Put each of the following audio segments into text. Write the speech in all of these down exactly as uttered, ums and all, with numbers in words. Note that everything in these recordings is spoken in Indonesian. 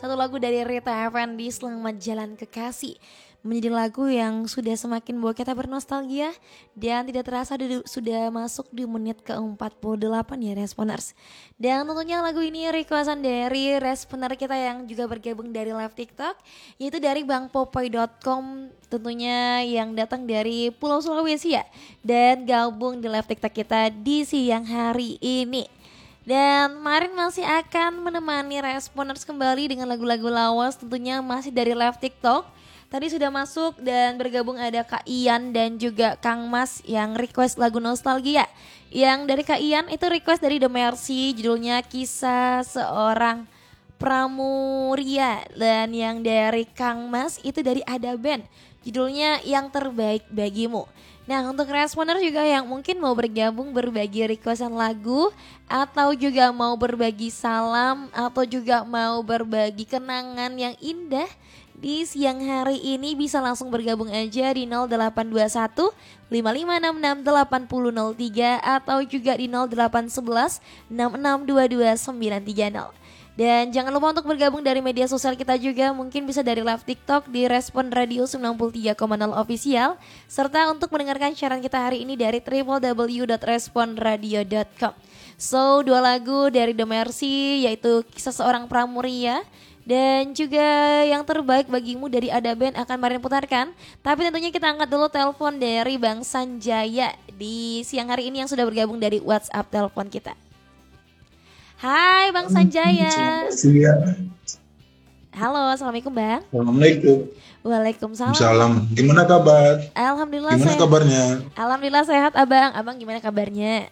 Satu lagu dari Rita Effendy, Selamat Jalan Kekasih. Menjadi lagu yang sudah semakin membawa kita bernostalgia dan tidak terasa du- sudah masuk di menit ke empat puluh delapan ya Responers. Dan tentunya lagu ini requestan dari Responer kita yang juga bergabung dari live TikTok, yaitu dari bang popoy dot com, tentunya yang datang dari Pulau Sulawesi ya, dan gabung di live TikTok kita di siang hari ini. Dan Marin masih akan menemani Responers kembali dengan lagu-lagu lawas, tentunya masih dari live TikTok. Tadi sudah masuk dan bergabung ada Kak Ian dan juga Kang Mas yang request lagu nostalgia. Yang dari Kak Ian itu request dari The Mercy, judulnya Kisah Seorang Pramuria. Dan yang dari Kang Mas itu dari Ada Band, judulnya Yang Terbaik Bagimu. Nah, untuk Responer juga yang mungkin mau bergabung berbagi requestan lagu, atau juga mau berbagi salam, atau juga mau berbagi kenangan yang indah di siang hari ini, bisa langsung bergabung aja di nol delapan dua satu lima lima enam enam delapan nol nol tiga atau juga di nol delapan satu satu enam enam dua dua sembilan tiga nol. Dan jangan lupa untuk bergabung dari media sosial kita juga, mungkin bisa dari live TikTok di Respon Radio sembilan puluh tiga koma nol Official, serta untuk mendengarkan siaran kita hari ini dari w w w dot respon radio dot com. So, dua lagu dari The Mercy, yaitu Kisah Seorang Pramuria dan juga Yang Terbaik Bagimu dari Ada Band akan Marin putarkan. Tapi tentunya kita angkat dulu telepon dari Bang Sanjaya di siang hari ini yang sudah bergabung dari WhatsApp telepon kita. Hai Bang Sanjaya. Halo, assalamualaikum Bang. Assalamualaikum. Waalaikumsalam. Salam. Gimana kabar? Alhamdulillah Gimana sehat. kabarnya? Alhamdulillah sehat Abang. Abang gimana kabarnya?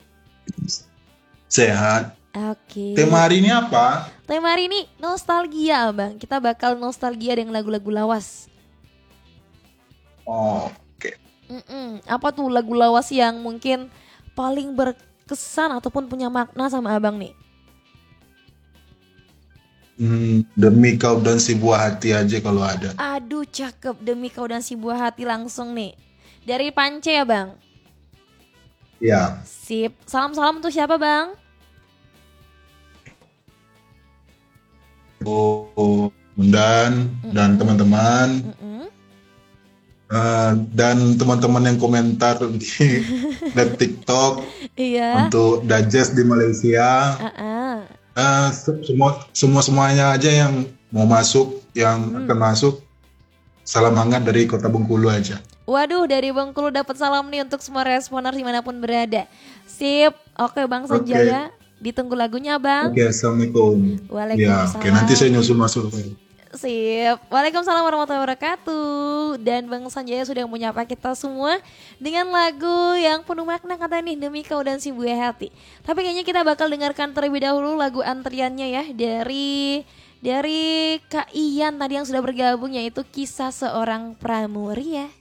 Sehat. Oke. Tema hari ini apa? Tema hari ini nostalgia Abang. Kita bakal nostalgia dengan lagu-lagu lawas. Oh, oke. Mm-mm. Apa tuh lagu lawas yang mungkin paling berkesan ataupun punya makna sama Abang nih? Hmm, demi kau dan si buah hati aja kalau ada. Aduh cakep, Demi Kau dan Si Buah Hati langsung nih. Dari Pance ya Bang? Ya. Sip. Salam-salam untuk siapa Bang? Oh, dan Mm-mm. dan teman-teman Mm-mm. uh, dan teman-teman yang komentar di live TikTok Iya. untuk Dajes di Malaysia. Uh-uh. Uh, se- semua semua semuanya aja yang mau masuk, yang Hmm. akan masuk. Salam hangat dari Kota Bengkulu aja. Waduh, dari Bengkulu dapat salam nih untuk semua responer dimanapun berada. Sip. Oke Bang Oke. Sanjaya, ditunggu lagunya Bang. Oke, assalamualaikum. Waalaikumsalam. Ya, oke, nanti saya nyusul masuk. Sip. Waalaikumsalam warahmatullahi wabarakatuh. Dan Bang Sanjaya sudah menyapa kita semua dengan lagu yang penuh makna kata nih, Demi Kau dan Si Buah Hati. Tapi kayaknya kita bakal dengarkan terlebih dahulu lagu antriannya ya, dari dari Kak Ian tadi yang sudah bergabung, yaitu Kisah Seorang Pramuria.